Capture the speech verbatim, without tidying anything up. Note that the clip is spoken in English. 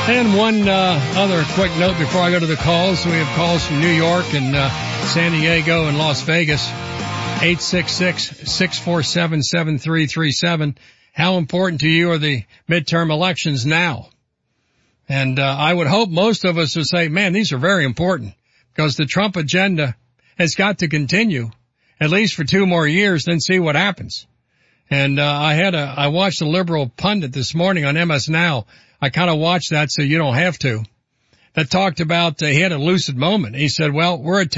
And one uh, other quick note before I go to the calls. We have calls from New York and uh, San Diego and Las Vegas. eight six six, six four seven, seven three three seven. How important to you are the midterm elections now? And uh, I would hope most of us would say, man, these are very important because the Trump agenda has got to continue at least for two more years, then see what happens. And uh, I had a, I watched a liberal pundit this morning on M S Now. I kind of watched that so you don't have to. That talked about, uh, he had a lucid moment. He said, well, we're at